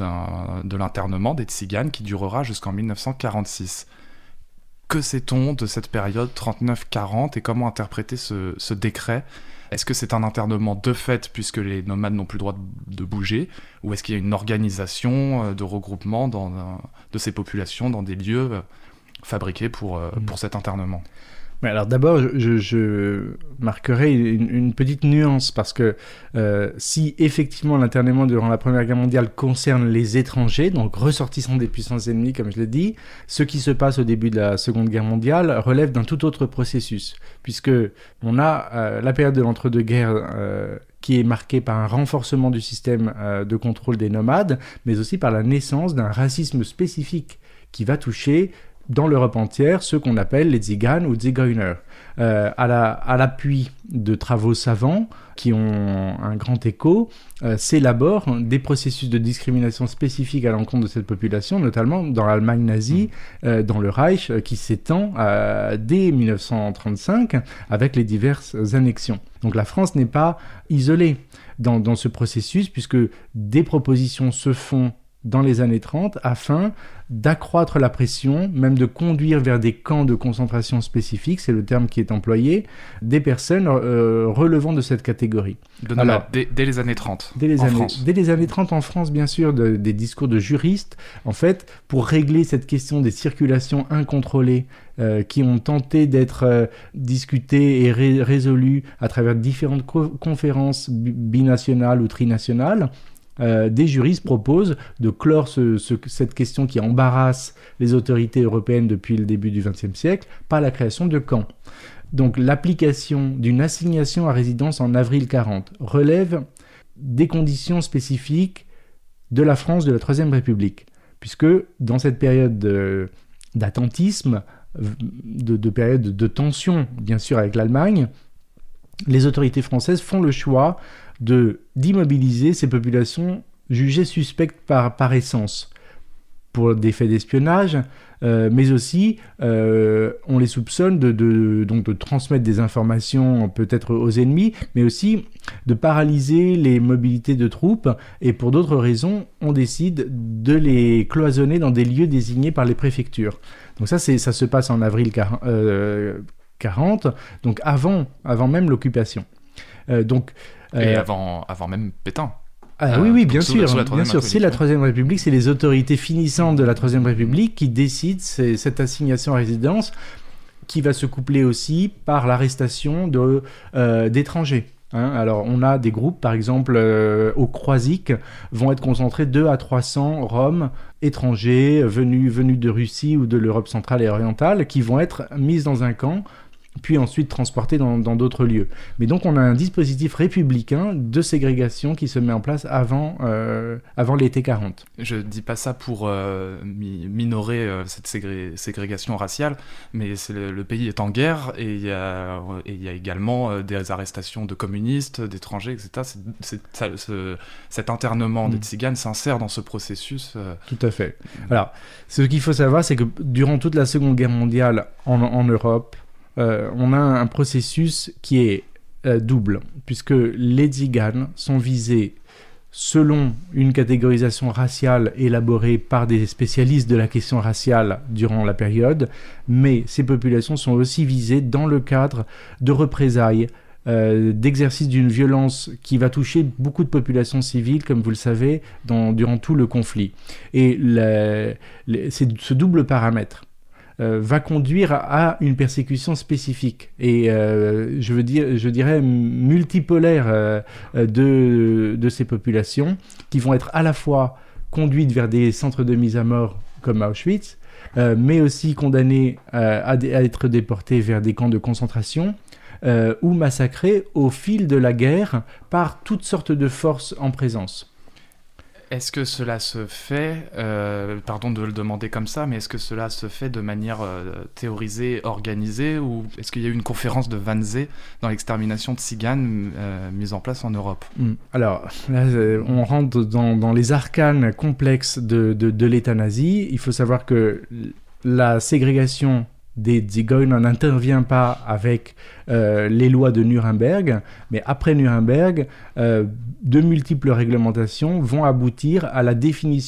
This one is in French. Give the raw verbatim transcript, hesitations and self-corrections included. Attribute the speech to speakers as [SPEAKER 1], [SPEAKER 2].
[SPEAKER 1] d'un, de l'internement des Tziganes qui durera jusqu'en dix-neuf cent quarante-six. Que sait-on de cette période trente-neuf quarante et comment interpréter ce, ce décret ? Est-ce que c'est un internement de fait puisque les nomades n'ont plus le droit de, de bouger, ou est-ce qu'il y a une organisation de regroupement dans, de ces populations dans des lieux fabriqués pour, mmh. pour cet internement ?
[SPEAKER 2] Mais alors d'abord, je, je marquerai une, une petite nuance parce que euh, si effectivement l'internement durant la Première Guerre mondiale concerne les étrangers, donc ressortissants des puissances ennemies, comme je l'ai dit, ce qui se passe au début de la Seconde Guerre mondiale relève d'un tout autre processus, puisque on a euh, la période de l'entre-deux-guerres euh, qui est marquée par un renforcement du système euh, de contrôle des nomades, mais aussi par la naissance d'un racisme spécifique qui va toucher dans l'Europe entière, ceux qu'on appelle les Tziganes ou Zigeuner, euh, à, la, à l'appui de travaux savants qui ont un grand écho, euh, s'élaborent des processus de discrimination spécifiques à l'encontre de cette population, notamment dans l'Allemagne nazie, euh, dans le Reich, euh, qui s'étend euh, dès dix-neuf cent trente-cinq avec les diverses annexions. Donc la France n'est pas isolée dans, dans ce processus, puisque des propositions se font dans les années trente, afin d'accroître la pression, même de conduire vers des camps de concentration spécifiques, c'est le terme qui est employé, des personnes euh, relevant de cette catégorie.
[SPEAKER 1] De Alors, dès, dès les années trente,
[SPEAKER 2] dès les
[SPEAKER 1] en
[SPEAKER 2] années,
[SPEAKER 1] France.
[SPEAKER 2] Dès les années trente en France, bien sûr, de, des discours de juristes, en fait, pour régler cette question des circulations incontrôlées euh, qui ont tenté d'être euh, discutées et ré- résolues à travers différentes co- conférences binationales ou trinationales, Euh, des juristes proposent de clore ce, ce, cette question qui embarrasse les autorités européennes depuis le début du vingtième siècle par la création de camps. Donc l'application d'une assignation à résidence en avril quarante relève des conditions spécifiques de la France de la Troisième République, puisque dans cette période de, d'attentisme, de, de période de tension, bien sûr, avec l'Allemagne, les autorités françaises font le choix de, d'immobiliser ces populations jugées suspectes par, par essence, pour des faits d'espionnage, euh, mais aussi euh, on les soupçonne de, de, donc de transmettre des informations peut-être aux ennemis, mais aussi de paralyser les mobilités de troupes, et pour d'autres raisons, on décide de les cloisonner dans des lieux désignés par les préfectures. Donc ça, c'est, ça se passe en avril quarante, euh, quarante donc avant, avant même l'occupation. Euh, donc,
[SPEAKER 1] Et
[SPEAKER 2] euh,
[SPEAKER 1] avant, avant même Pétain.
[SPEAKER 2] Ah,
[SPEAKER 1] euh,
[SPEAKER 2] oui, oui, bien
[SPEAKER 1] sous
[SPEAKER 2] sûr,
[SPEAKER 1] la, sous la
[SPEAKER 2] bien sûr. C'est la Troisième République, c'est les autorités finissantes de la Troisième République qui décident c'est, cette assignation à résidence, qui va se coupler aussi par l'arrestation de, euh, d'étrangers. Hein. Alors, on a des groupes, par exemple, euh, au Croisic, vont être concentrés deux à trois cents Roms étrangers venus, venus de Russie ou de l'Europe centrale et orientale, qui vont être mis dans un camp, puis ensuite transportés dans, dans d'autres lieux. Mais donc on a un dispositif républicain de ségrégation qui se met en place avant, euh, avant l'été quarante.
[SPEAKER 1] Je dis pas ça pour euh, mi- minorer euh, cette ségré- ségrégation raciale, mais c'est le, le pays est en guerre et il y a, et il y a également euh, des arrestations de communistes, d'étrangers, et cetera. C'est, c'est, ça, ce, cet internement mmh. des Tziganes s'insère dans ce processus. Euh...
[SPEAKER 2] Tout à fait. Alors, ce qu'il faut savoir, c'est que durant toute la Seconde Guerre mondiale en, en Europe, Euh, on a un processus qui est euh, double, puisque les Tziganes sont visés selon une catégorisation raciale élaborée par des spécialistes de la question raciale durant la période, mais ces populations sont aussi visées dans le cadre de représailles, euh, d'exercice d'une violence qui va toucher beaucoup de populations civiles, comme vous le savez, dans, durant tout le conflit. Et la, la, c'est ce double paramètre Euh, va conduire à une persécution spécifique et euh, je veux dire, je dirais multipolaire euh, de, de ces populations qui vont être à la fois conduites vers des centres de mise à mort comme Auschwitz, euh, mais aussi condamnées euh, à, d- à être déportées vers des camps de concentration euh, ou massacrées au fil de la guerre par toutes sortes de forces en présence.
[SPEAKER 1] Est-ce que cela se fait, euh, pardon de le demander comme ça, mais est-ce que cela se fait de manière euh, théorisée, organisée, ou est-ce qu'il y a eu une conférence de Wannsee dans l'extermination de Tziganes euh, mise en place en Europe ?
[SPEAKER 2] mmh. Alors, là, on rentre dans, dans les arcanes complexes de, de, de l'État nazi. Il faut savoir que la ségrégation des Zigeuner n'intervient pas avec euh, les lois de Nuremberg, mais après Nuremberg, euh, de multiples réglementations vont aboutir à la définition